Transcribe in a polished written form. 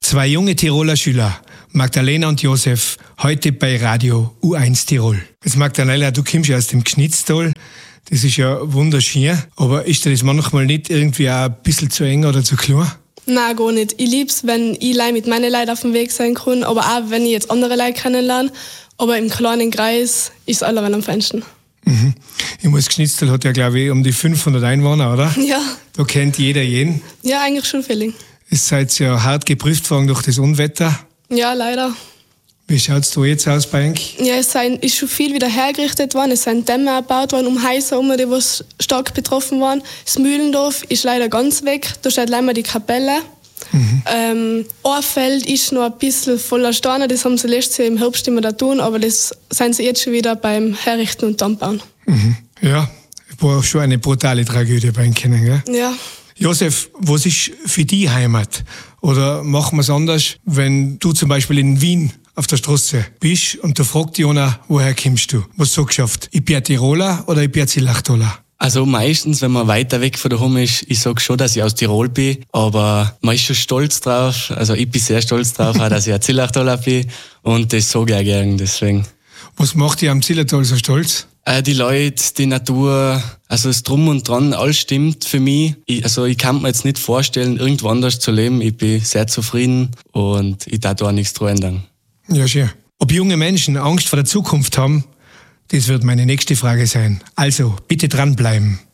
Zwei junge Tiroler Schüler, Magdalena und Josef, heute bei Radio U1 Tirol. Jetzt Magdalena, du kommst ja aus dem Gschnitztal. Das ist ja wunderschön. Aber ist dir das manchmal nicht irgendwie auch ein bisschen zu eng oder zu klein? Nein, gar nicht. Ich liebe es, wenn ich mit meinen Leuten auf dem Weg sein kann, aber auch, wenn ich jetzt andere Leute kennenlerne. Aber im kleinen Kreis ist es allerweil am feinsten. Mhm. Ich muss Gschnitztal hat ja, glaube ich, um die 500 Einwohner, oder? Ja. Da kennt jeder jeden. Ja, eigentlich schon viel. Ihr seid ja hart geprüft worden durch das Unwetter. Ja, leider. Wie schaut es da jetzt aus bei euch? Ja, es ist schon viel wieder hergerichtet worden. Es sind Dämme erbaut worden um Häuser herum, die was stark betroffen waren. Das Mühlendorf ist leider ganz weg. Da steht leider die Kapelle. Ein Feld ist noch ein bisschen voller Steine. Das haben sie letztes Jahr im Herbst immer da tun, aber das sind sie jetzt schon wieder beim Herrichten und Anbauen. Mhm. Ja, war schon eine brutale Tragödie bei euch, gell? Ja. Josef, was ist für dich Heimat? Oder machen wir es anders, wenn du zum Beispiel in Wien auf der Straße bist und da fragt dich einer, woher kommst du? Was sagst du oft? Ich bin Tiroler oder ich bin Zillachtaler? Also meistens, wenn man weiter weg von daheim ist, ich sag schon, dass ich aus Tirol bin, aber man ist schon stolz drauf, also ich bin sehr stolz drauf, auch, dass ich ein Zillachtaler bin und das sage ich auch gern, deswegen. Was macht dich am Zillertal so stolz? Die Leute, die Natur, also das Drum und Dran, alles stimmt für mich. Ich kann mir jetzt nicht vorstellen, irgendwo anders zu leben. Ich bin sehr zufrieden und ich darf da auch nichts dran ändern. Ja, schön. Ob junge Menschen Angst vor der Zukunft haben, das wird meine nächste Frage sein. Also, bitte dranbleiben.